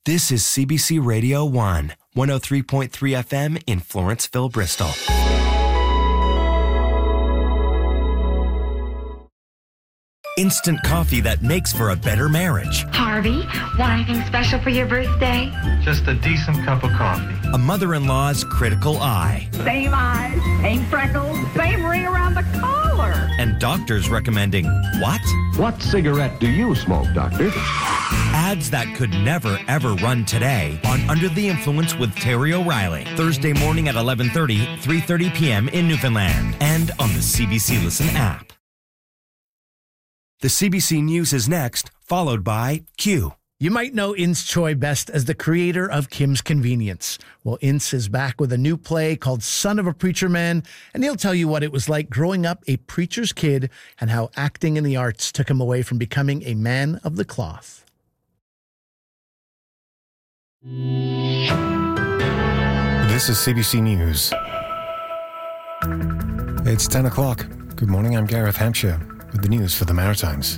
This is CBC Radio 1, 103.3 FM in Florenceville, Bristol. Instant coffee that makes for a better marriage. Harvey, want anything special for your birthday? Just a decent cup of coffee. A mother-in-law's critical eye. Same eyes, same freckles, same ring around the collar. And doctors recommending what? What cigarette do you smoke, doctor? Ads that could never, ever run today on Under the Influence with Terry O'Reilly. Thursday morning at 11:30, 3:30 p.m. in Newfoundland. And on the CBC Listen app. The CBC News is next, followed by Q. You might know Ince Choi best as the creator of Kim's Convenience. Well, Ince is back with a new play called Son of a Preacher Man, and he'll tell you what it was like growing up a preacher's kid and how acting in the arts took him away from becoming a man of the cloth. This is CBC News. It's 10 o'clock. Good morning, I'm Gareth Hampshire with the news for the Maritimes.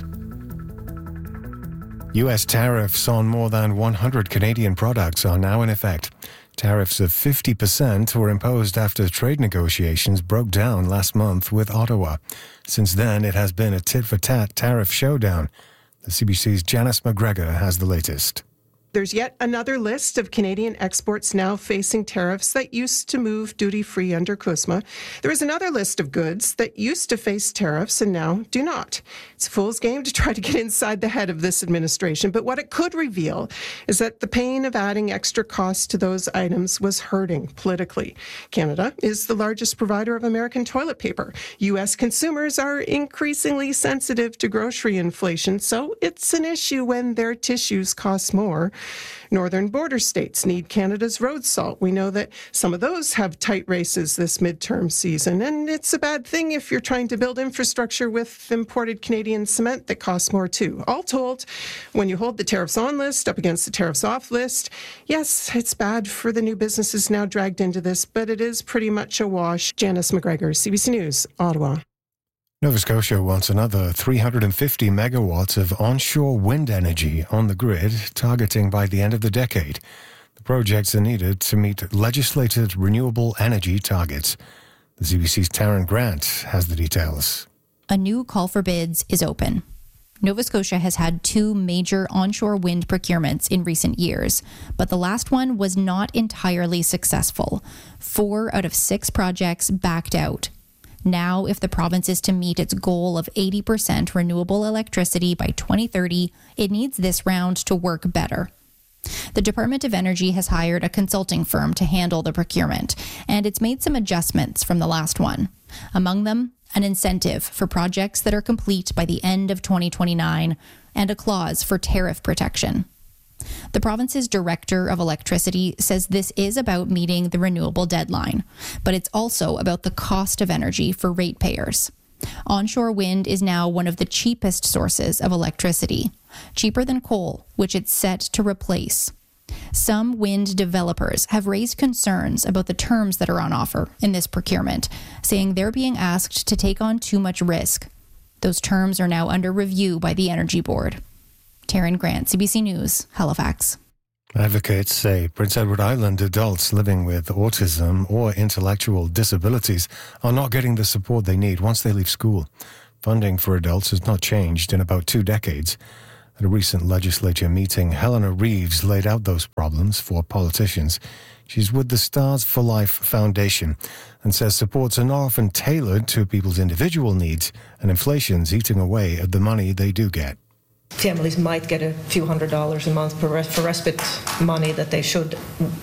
U.S. tariffs on more than 100 Canadian products are now in effect. Tariffs of 50% were imposed after trade negotiations broke down last month with Ottawa. Since then, it has been a tit-for-tat tariff showdown. The CBC's Janice McGregor has the latest. There's yet another list of Canadian exports now facing tariffs that used to move duty-free under CUSMA. There is another list of goods that used to face tariffs and now do not. It's a fool's game to try to get inside the head of this administration, but what it could reveal is that the pain of adding extra costs to those items was hurting politically. Canada is the largest provider of American toilet paper. U.S. consumers are increasingly sensitive to grocery inflation, so it's an issue when their tissues cost more. Northern border states need Canada's road salt. We know that some of those have tight races this midterm season, and it's a bad thing if you're trying to build infrastructure with imported Canadian cement that costs more too. All told, when you hold the tariffs on list up against the tariffs off list, yes, it's bad for the new businesses now dragged into this, but it is pretty much a wash. Janice McGregor, CBC News, Ottawa. Nova Scotia wants another 350 megawatts of onshore wind energy on the grid, targeting by the end of the decade. The projects are needed to meet legislated renewable energy targets. The CBC's Taryn Grant has the details. A new call for bids is open. Nova Scotia has had two major onshore wind procurements in recent years, but the last one was not entirely successful. 4 out of 6 projects backed out. Now, if the province is to meet its goal of 80% renewable electricity by 2030, it needs this round to work better. The Department of Energy has hired a consulting firm to handle the procurement, and it's made some adjustments from the last one. Among them, an incentive for projects that are complete by the end of 2029 and a clause for tariff protection. The province's Director of Electricity says this is about meeting the renewable deadline, but it's also about the cost of energy for ratepayers. Onshore wind is now one of the cheapest sources of electricity, cheaper than coal, which it's set to replace. Some wind developers have raised concerns about the terms that are on offer in this procurement, saying they're being asked to take on too much risk. Those terms are now under review by the Energy Board. Taryn Grant, CBC News, Halifax. Advocates say Prince Edward Island adults living with autism or intellectual disabilities are not getting the support they need once they leave school. Funding for adults has not changed in about 2 decades. At a recent legislature meeting, Helena Reeves laid out those problems for politicians. She's with the Stars for Life Foundation and says supports are not often tailored to people's individual needs, and inflation's eating away at the money they do get. Families might get a few $100s a month for respite money that they should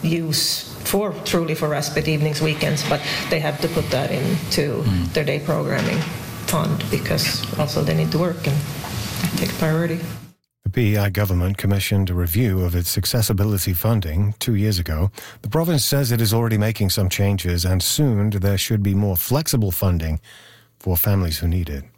use for respite evenings, weekends, but they have to put that into their day programming fund because also they need to work and take priority. The PEI government commissioned a review of its accessibility funding 2 years ago. The province says it is already making some changes, and soon there should be more flexible funding for families who need it.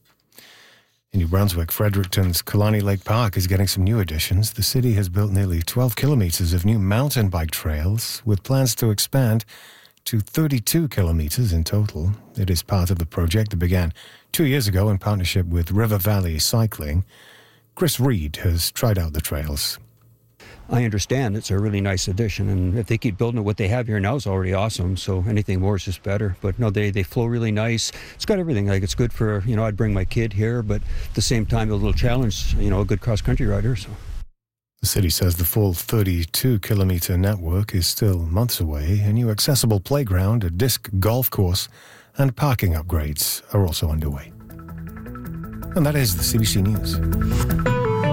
In New Brunswick, Fredericton's Killarney Lake Park is getting some new additions. The city has built nearly 12 kilometres of new mountain bike trails, with plans to expand to 32 kilometres in total. It is part of the project that began 2 years ago in partnership with River Valley Cycling. Chris Reed has tried out the trails. I understand it's a really nice addition, and if they keep building it, what they have here now is already awesome, so anything more is just better. But no, they flow really nice. It's got everything. Like, it's good for, I'd bring my kid here, but at the same time, a little challenge, a good cross-country rider. So the city says the full 32-kilometre network is still months away. A new accessible playground, a disc golf course, and parking upgrades are also underway. And that is the CBC News.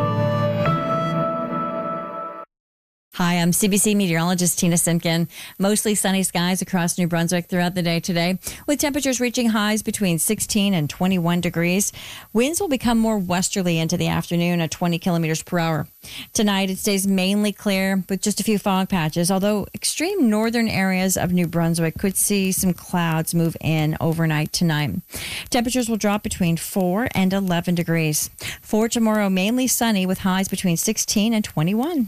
Hi, I'm CBC meteorologist Tina Simpkin. Mostly sunny skies across New Brunswick throughout the day today, with temperatures reaching highs between 16 and 21 degrees. Winds will become more westerly into the afternoon at 20 kilometers per hour. Tonight, it stays mainly clear with just a few fog patches, although extreme northern areas of New Brunswick could see some clouds move in overnight tonight. Temperatures will drop between 4 and 11 degrees. For tomorrow, mainly sunny with highs between 16 and 21.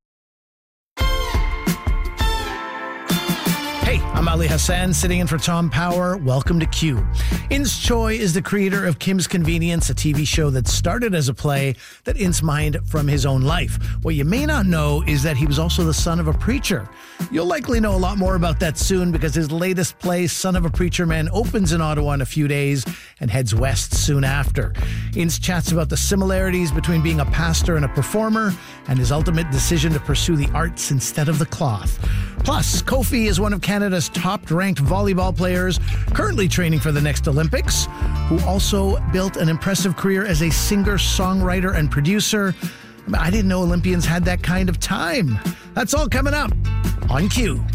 Hey, I'm Ali Hassan, sitting in for Tom Power. Welcome to Q. Ins Choi is the creator of Kim's Convenience, a TV show that started as a play that Ins mined from his own life. What you may not know is that he was also the son of a preacher. You'll likely know a lot more about that soon because his latest play, Son of a Preacher Man, opens in Ottawa in a few days and heads west soon after. Ins chats about the similarities between being a pastor and a performer and his ultimate decision to pursue the arts instead of the cloth. Plus, Kofi is one of Canada's top-ranked volleyball players, currently training for the next Olympics, who also built an impressive career as a singer, songwriter, and producer. I didn't know Olympians had that kind of time. That's all coming up on Q.